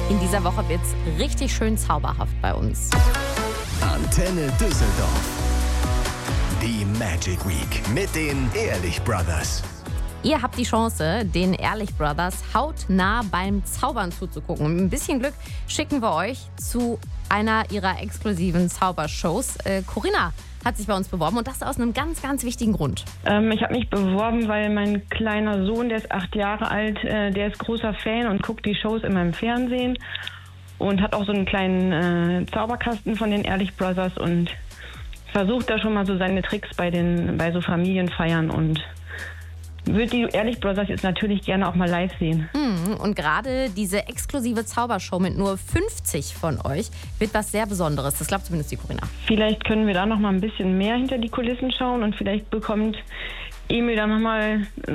In dieser Woche wird's richtig schön zauberhaft bei uns. Antenne Düsseldorf. Die Magic Week mit den Ehrlich Brothers. Ihr habt die Chance, den Ehrlich Brothers hautnah beim Zaubern zuzugucken. Mit ein bisschen Glück schicken wir euch zu einer ihrer exklusiven Zaubershows. Corinna hat sich bei uns beworben und das aus einem ganz, ganz wichtigen Grund. Ich habe mich beworben, weil mein kleiner Sohn, der ist 8 Jahre alt, der ist großer Fan und guckt die Shows immer im Fernsehen und hat auch so einen kleinen Zauberkasten von den Ehrlich Brothers und versucht da schon mal so seine Tricks bei so Familienfeiern und würde die Ehrlich Brothers jetzt natürlich gerne auch mal live sehen. Und gerade diese exklusive Zaubershow mit nur 50 von euch wird was sehr Besonderes. Das glaubt zumindest die Corinna. Vielleicht können wir da noch mal ein bisschen mehr hinter die Kulissen schauen und vielleicht bekommt Emil da noch mal